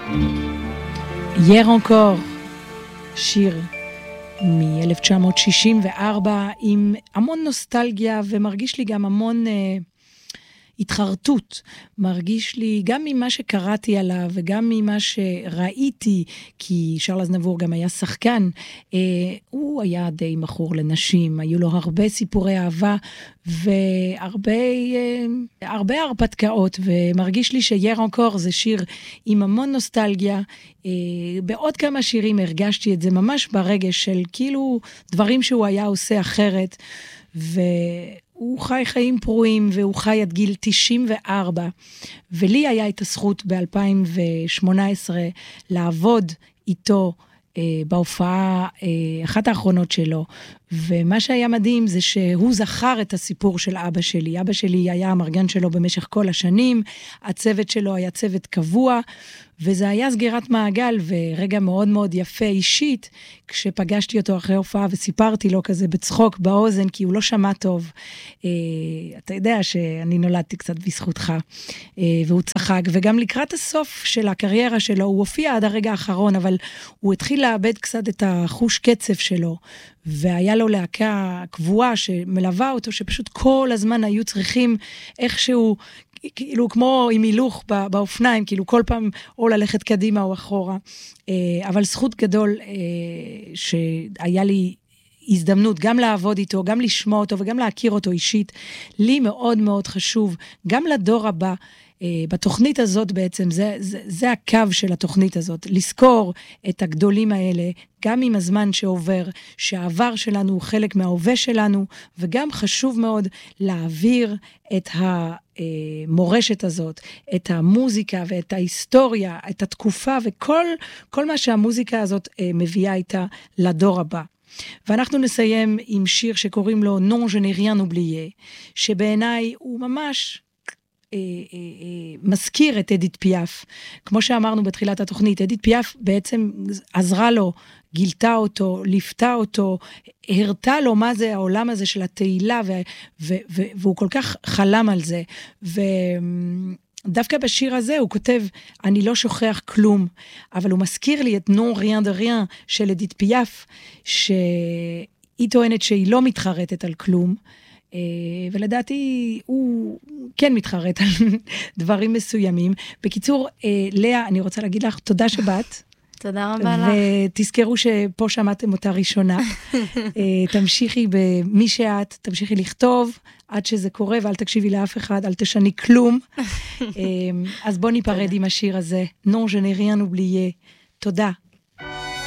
Hier encore, שיר מ-1964 עם המון נוסטלגיה, ומרגיש לי גם המון התחרטות. מרגיש לי גם ממה שקראתי עליו וגם ממה שראיתי, כי שרל אזנבור גם היה שחקן, הוא היה די מכור לנשים, היו לו הרבה סיפורי אהבה והרבה הרפתקאות, ומרגיש לי שייר אנקור זה שיר עם המון נוסטלגיה. בעוד כמה שירים הרגשתי את זה ממש ברגש של כאילו דברים שהוא היה עושה אחרת, והוא חי חיים פרועים, והוא חי עד גיל 94, ולי היה את הזכות ב-2018 לעבוד איתו בהופעה, אחת האחרונות שלו, ומה שהיה מדהים זה שהוא זכר את הסיפור של אבא שלי. אבא שלי היה המרגן שלו במשך כל השנים, הצוות שלו היה צוות קבוע, וזה היה סגירת מעגל, ורגע מאוד מאוד יפה אישית, כשפגשתי אותו אחרי הופעה וסיפרתי לו כזה בצחוק באוזן, כי הוא לא שמע טוב. אתה יודע שאני נולדתי קצת בזכותך, והוא צחק, וגם לקראת הסוף של הקריירה שלו, הוא הופיע עד הרגע האחרון, אבל הוא התחיל לאבד קצת את החוש קצב שלו, והיה לו להקה קבועה שמלווה אותו, שפשוט כל הזמן היו צריכים איכשהו, כאילו כמו עם הילוך באופניים, כאילו כל פעם או ללכת קדימה או אחורה. אבל זכות גדול שהיה לי הזדמנות גם לעבוד איתו, גם לשמוע אותו וגם להכיר אותו אישית. לי מאוד מאוד חשוב, גם לדור הבא, בתוכנית הזאת בעצם, זה הקו של התוכנית הזאת, לזכור את הגדולים האלה, גם עם הזמן שעובר, שהעבר שלנו הוא חלק מההווה שלנו, וגם חשוב מאוד להעביר את המורשת הזאת, את המוזיקה ואת ההיסטוריה, את התקופה, וכל מה שהמוזיקה הזאת מביאה איתה לדור הבא. ואנחנו נסיים עם שיר שקוראים לו Non je n'ai rien oublié, שבעיניי הוא ממש מזכיר את אדית פיאף. כמו שאמרנו בתחילת התוכנית, אדית פיאף בעצם עזרה לו, גילתה אותו, ליפתה אותו, הרתה לו מה זה העולם הזה של התהילה, והוא כל כך חלם על זה. ודווקא בשיר הזה הוא כותב, אני לא שוכח כלום, אבל הוא מזכיר לי את Non rien de rien של אדית פיאף, שהיא טוענת שהיא לא מתחרטת על כלום, ולדעתי הוא כן מתחרט על דברים מסוימים. בקיצור, לאה, אני רוצה להגיד לך תודה שבאת. תודה רבה לך. ותזכרו שפה שמעתם אותה ראשונה. תמשיכי במי שאת, תמשיכי לכתוב עד שזה קורה, ואל תקשיבי לאף אחד, אל תשני כלום. אז בוא ניפרד עם השיר הזה. Non je n'ai rien oublié. תודה.